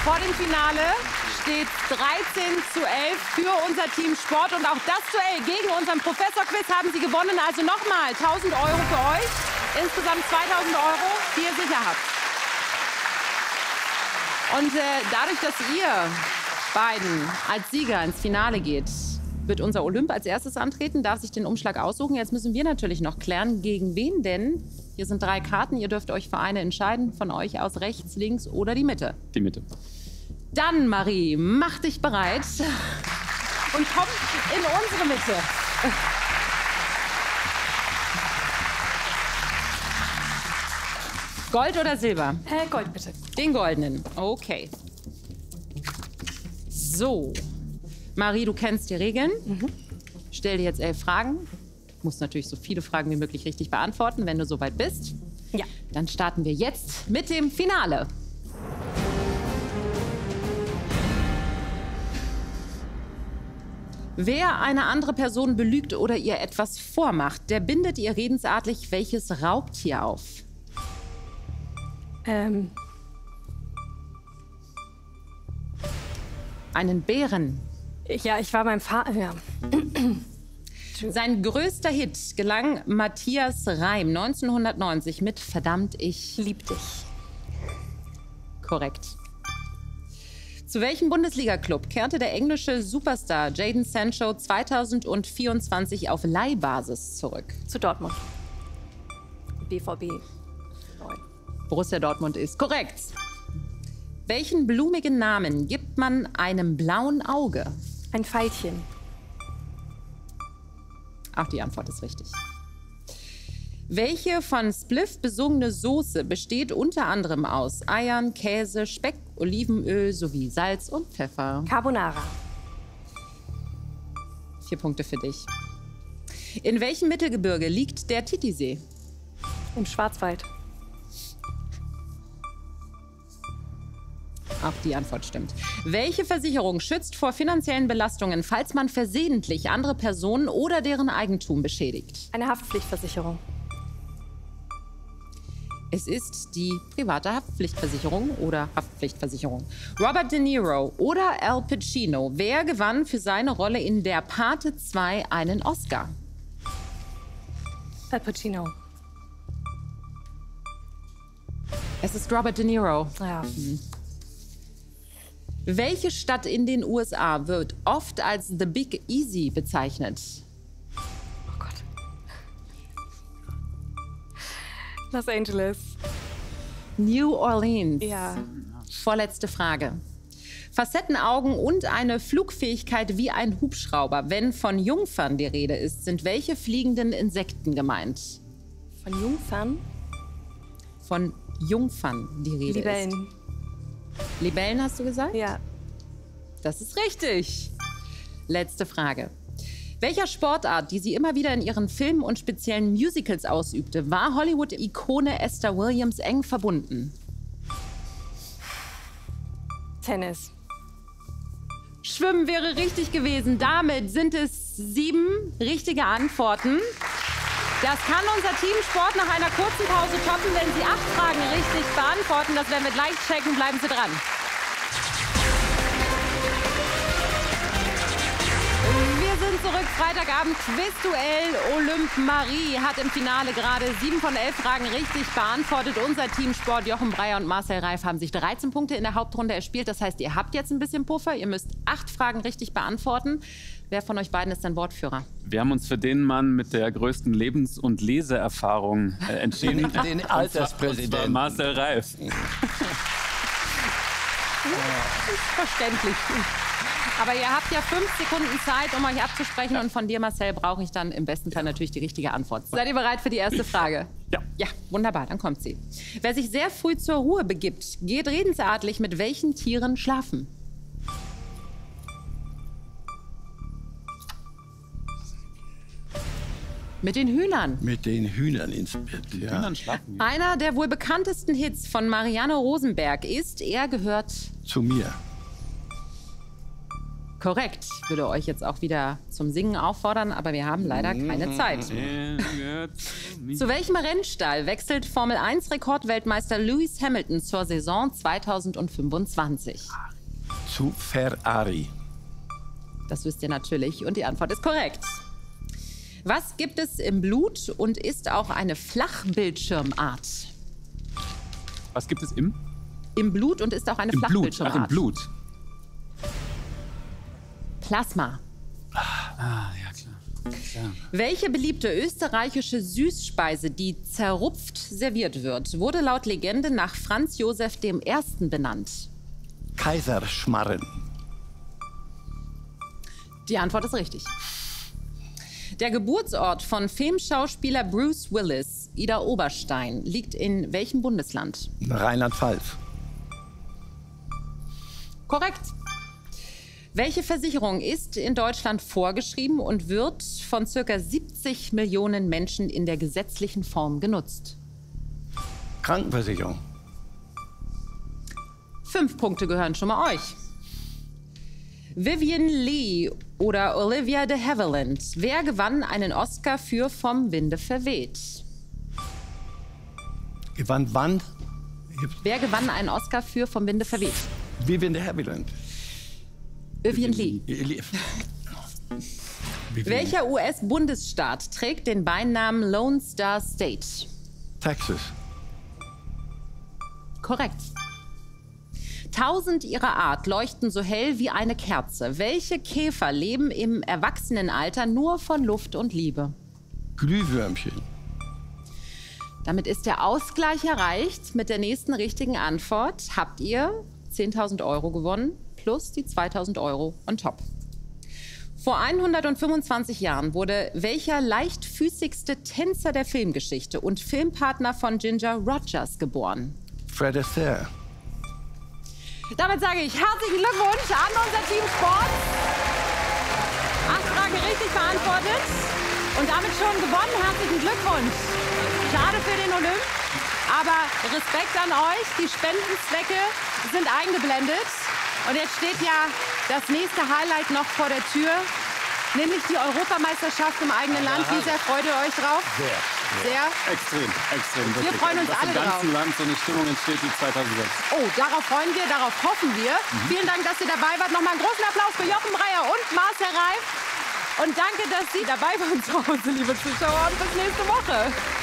Vor dem Finale steht 13:11 für unser Team Sport. Und auch das Duell gegen unseren Professor-Quiz haben Sie gewonnen. Also nochmal 1.000 Euro für euch. Insgesamt 2.000 Euro, die ihr sicher habt. Und dadurch, dass ihr beiden als Sieger ins Finale geht, wird unser Olymp als erstes antreten, darf sich den Umschlag aussuchen. Jetzt müssen wir natürlich noch klären, gegen wen denn. Hier sind 3 Karten. Ihr dürft euch für eine entscheiden. Von euch aus rechts, links oder die Mitte. Die Mitte. Dann, Marie, mach dich bereit und komm in unsere Mitte. Gold oder Silber? Gold, bitte. Den goldenen. Okay. So. Marie, du kennst die Regeln. Stell dir jetzt 11 Fragen. Du musst natürlich so viele Fragen wie möglich richtig beantworten, wenn du soweit bist. Ja. Dann starten wir jetzt mit dem Finale. Wer eine andere Person belügt oder ihr etwas vormacht, der bindet ihr redensartlich welches Raubtier auf? Einen Bären. Ja, ich war beim Vater. Ja. Sein größter Hit gelang Matthias Reim 1990 mit Verdammt, ich Lieb dich. Korrekt. Zu welchem Bundesliga-Club kehrte der englische Superstar Jadon Sancho 2024 auf Leihbasis zurück? Zu Dortmund. BVB. Borussia Dortmund ist korrekt. Welchen blumigen Namen gibt man einem blauen Auge? Ein Veilchen. Auch die Antwort ist richtig. Welche von Spliff besungene Soße besteht unter anderem aus Eiern, Käse, Speck, Olivenöl sowie Salz und Pfeffer? Carbonara. 4 Punkte für dich. In welchem Mittelgebirge liegt der Titisee? Im Schwarzwald. Auch die Antwort stimmt. Welche Versicherung schützt vor finanziellen Belastungen, falls man versehentlich andere Personen oder deren Eigentum beschädigt? Eine Haftpflichtversicherung. Es ist die private Haftpflichtversicherung oder Haftpflichtversicherung. Robert De Niro oder Al Pacino, wer gewann für seine Rolle in Der Pate 2 einen Oscar? Al Pacino. Es ist Robert De Niro. Ja. Welche Stadt in den USA wird oft als The Big Easy bezeichnet? Oh Gott. Los Angeles. New Orleans. Ja. Vorletzte Frage. Facettenaugen und eine Flugfähigkeit wie ein Hubschrauber. Wenn von Jungfern die Rede ist, sind welche fliegenden Insekten gemeint? Von Jungfern? Von Jungfern die Rede Libellen. ist. Libellen hast du gesagt? Ja. Das ist richtig. Letzte Frage. Welcher Sportart, die sie immer wieder in ihren Filmen und speziellen Musicals ausübte, war Hollywood-Ikone Esther Williams eng verbunden? Tennis. Schwimmen wäre richtig gewesen. Damit sind es 7 richtige Antworten. Das kann unser Team Sport nach einer kurzen Pause toppen, wenn sie 8 Fragen richtig beantworten. Das werden wir gleich checken. Bleiben Sie dran. Wir sind zurück. Freitagabend Quizduell. Olymp Marie hat im Finale gerade 7 von 11 Fragen richtig beantwortet. Unser Team Sport, Jochen Breyer und Marcel Reif, haben sich 13 Punkte in der Hauptrunde erspielt. Das heißt, ihr habt jetzt ein bisschen Puffer. Ihr müsst 8 Fragen richtig beantworten. Wer von euch beiden ist denn Wortführer? Wir haben uns für den Mann mit der größten Lebens- und Leseerfahrung entschieden. Den Alterspräsidenten. Und zwar Marcel Reif. Verständlich. Aber ihr habt ja 5 Sekunden Zeit, um euch abzusprechen. Und von dir, Marcel, brauche ich dann im besten Fall natürlich die richtige Antwort. Seid ihr bereit für die erste Frage? Ja. Ja, wunderbar, dann kommt sie. Wer sich sehr früh zur Ruhe begibt, geht redensartlich mit welchen Tieren schlafen? Mit den Hühnern. Mit den Hühnern ins Bett, ja. Hühnern schlafen. Einer der wohl bekanntesten Hits von Marianne Rosenberg ist Er gehört... Zu mir. Korrekt. Ich würde euch jetzt auch wieder zum Singen auffordern, aber wir haben leider keine Zeit. Zu welchem Rennstall wechselt Formel-1-Rekordweltmeister Lewis Hamilton zur Saison 2025? Zu Ferrari. Das wisst ihr natürlich und die Antwort ist korrekt. Was gibt es im Blut und ist auch eine Flachbildschirmart? Was gibt es im? Im Blut und ist auch eine Im Blut. Flachbildschirmart. Ach, im Blut. Plasma. Ah, ja, klar. Welche beliebte österreichische Süßspeise, die zerrupft serviert wird, wurde laut Legende nach Franz Josef I. benannt? Kaiserschmarren. Die Antwort ist richtig. Der Geburtsort von Filmschauspieler Bruce Willis, Ida Oberstein, liegt in welchem Bundesland? Rheinland-Pfalz. Korrekt. Welche Versicherung ist in Deutschland vorgeschrieben und wird von ca. 70 Millionen Menschen in der gesetzlichen Form genutzt? Krankenversicherung. 5 Punkte gehören schon mal euch. Vivian Lee oder Olivia de Havilland. Wer gewann einen Oscar für Vom Winde verweht? Gewann wann? Wer gewann einen Oscar für Vom Winde verweht? Vivian de Havilland. Vivian Lee. Welcher US-Bundesstaat trägt den Beinamen Lone Star State? Texas. Korrekt. 1000 ihrer Art leuchten so hell wie eine Kerze. Welche Käfer leben im Erwachsenenalter nur von Luft und Liebe? Glühwürmchen. Damit ist der Ausgleich erreicht. Mit der nächsten richtigen Antwort habt ihr 10.000 € gewonnen plus die 2.000 € on top. Vor 125 Jahren wurde welcher leichtfüßigste Tänzer der Filmgeschichte und Filmpartner von Ginger Rogers geboren? Fred Astaire. Damit sage ich herzlichen Glückwunsch an unser Team Sport. 8 Fragen richtig beantwortet und damit schon gewonnen. Herzlichen Glückwunsch. Schade für den Olymp, aber Respekt an euch. Die Spendenzwecke sind eingeblendet. Und jetzt steht ja das nächste Highlight noch vor der Tür, nämlich die Europameisterschaft im eigenen Land. Wie sehr freut ihr euch drauf? Sehr. Extrem, extrem. Wir wirklich. freuen uns dass alle im drauf. ganzen Land so eine Stimmung entsteht wie 2006. Oh, darauf freuen wir, darauf hoffen wir. Vielen Dank, dass ihr dabei wart. Nochmal einen großen Applaus für Jochen Breyer und Marcel Reif. Und danke, dass Sie dabei waren zu Hause, liebe Zuschauer. Und bis nächste Woche.